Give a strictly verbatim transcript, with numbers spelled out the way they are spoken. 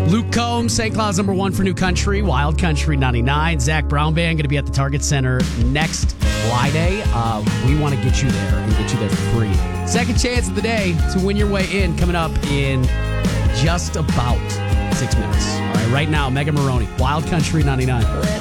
Luke Combs, Saint Cloud's number one for New Country, Wild Country ninety-nine. Zach Brown Band going to be at the Target Center next Friday. Uh, we want to get you there and get you there for free. Second chance of the day to win your way in coming up in just about six minutes. All right, right now, Mega Maroney, Wild Country ninety-nine.